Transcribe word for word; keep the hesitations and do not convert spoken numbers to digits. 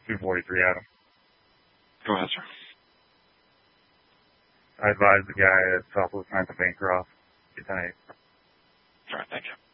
two forty-three, Adam. Go ahead, sir. I advise the guy at Southwest ninth and Bancroft. Good night. All right, thank you.